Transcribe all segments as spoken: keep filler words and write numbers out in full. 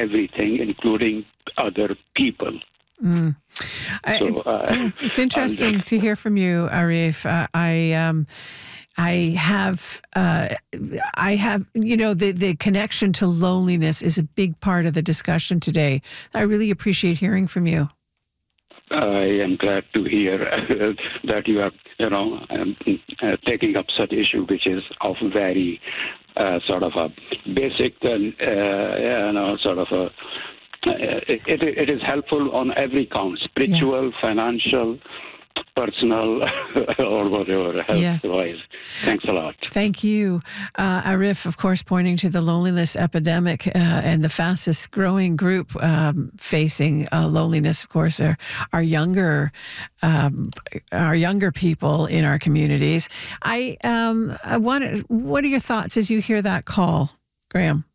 everything, including other people. Mm. I, So, it's, uh, it's interesting to hear from you, Arif. Uh, I um, I have uh, I have you know the the connection to loneliness is a big part of the discussion today. I really appreciate hearing from you. I am glad to hear uh, that you are, you know, um, uh, taking up such issue, which is of very uh, sort of a basic and uh, you know sort of a. Uh, it, it, it is helpful on every count: spiritual, yeah. financial, personal, or whatever, health-wise. Yes. Thanks a lot. Thank you. Uh, Arif, of course, pointing to the loneliness epidemic uh, and the fastest growing group um, facing uh, loneliness, of course, are, are younger um, are younger people in our communities. I, um, I wanted, what are your thoughts as you hear that call, Graham?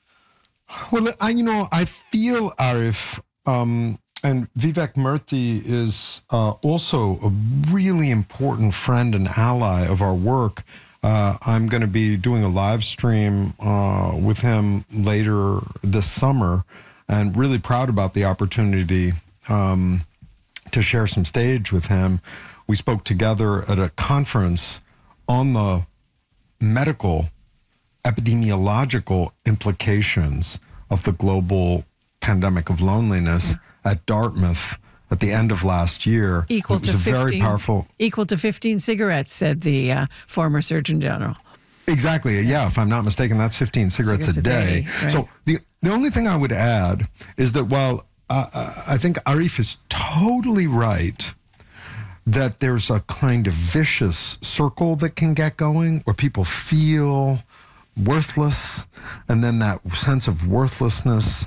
Well, I, you know, I feel, Arif, um, and Vivek Murthy is uh, also a really important friend and ally of our work. Uh, I'm going to be doing a live stream uh, with him later this summer, and really proud about the opportunity um, to share some stage with him. We spoke together at a conference on the medical epidemiological implications of the global pandemic of loneliness at Dartmouth at the end of last year. Equal it was to a fifteen, very powerful, equal to fifteen cigarettes, said the uh, former Surgeon General. Exactly. Yeah. yeah, if I'm not mistaken, that's fifteen cigarettes, cigarettes a day. A day right. So the the only thing I would add is that while uh, I think Arif is totally right that there's a kind of vicious circle that can get going where people feel worthless, and then that sense of worthlessness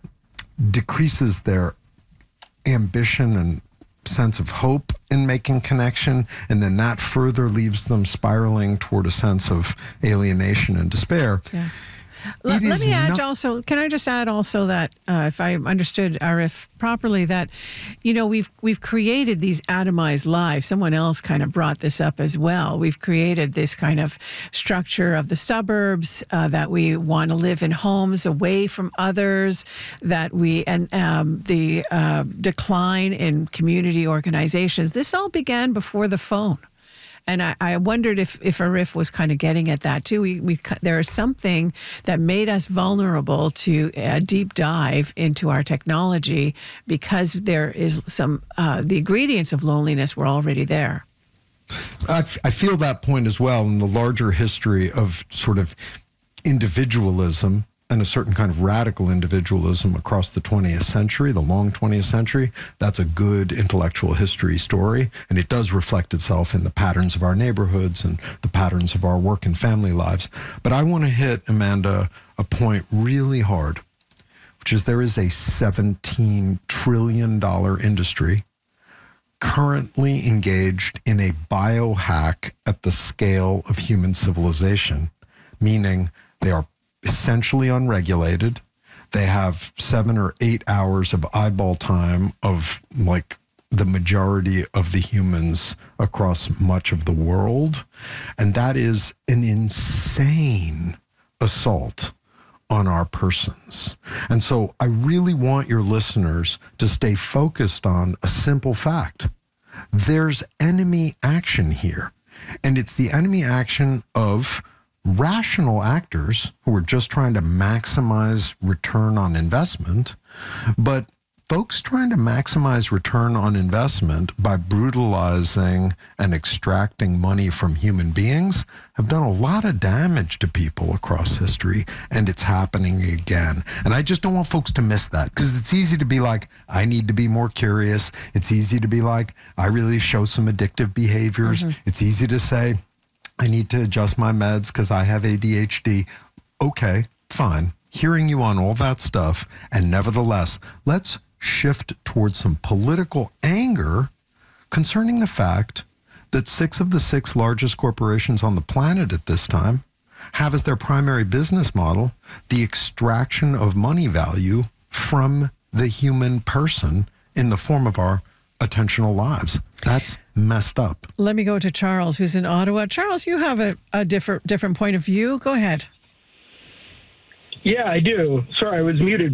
decreases their ambition and sense of hope in making connection, and then that further leaves them spiraling toward a sense of alienation and despair. Yeah. Let, let me add not- also, can I just add also that, uh, if I understood Arif properly, that, you know, we've we've created these atomized lives. Someone else kind of brought this up as well. We've created this kind of structure of the suburbs, uh, that we want to live in homes away from others, that we, and um, the uh, decline in community organizations. This all began before the phone. And I, I wondered if, if Arif was kind of getting at that too. We, we there is something that made us vulnerable to a deep dive into our technology because there is some, uh, the ingredients of loneliness were already there. I, f- I feel that point as well in the larger history of sort of individualism and a certain kind of radical individualism across the twentieth century, the long twentieth century. That's a good intellectual history story, and it does reflect itself in the patterns of our neighborhoods and the patterns of our work and family lives. But I want to hit, Amanda, a point really hard, which is there is a seventeen trillion dollars industry currently engaged in a biohack at the scale of human civilization, meaning they are essentially unregulated. They have seven or eight hours of eyeball time of like the majority of the humans across much of the world. And that is an insane assault on our persons. And so I really want your listeners to stay focused on a simple fact. There's enemy action here. And it's the enemy action of rational actors who are just trying to maximize return on investment, but folks trying to maximize return on investment by brutalizing and extracting money from human beings have done a lot of damage to people across history, and it's happening again. And I just don't want folks to miss that, because it's easy to be like, I need to be more curious. It's easy to be like, I really show some addictive behaviors. Mm-hmm. It's easy to say, I need to adjust my meds because I have A D H D. Okay, fine. Hearing you on all that stuff, and nevertheless, let's shift towards some political anger concerning the fact that six of the six largest corporations on the planet at this time have as their primary business model the extraction of money value from the human person in the form of our attentional lives. That's messed up. Let me go to Charles, who's in Ottawa. Charles, you have a, a different different point of view. Go ahead. Yeah, I do. Sorry, I was muted.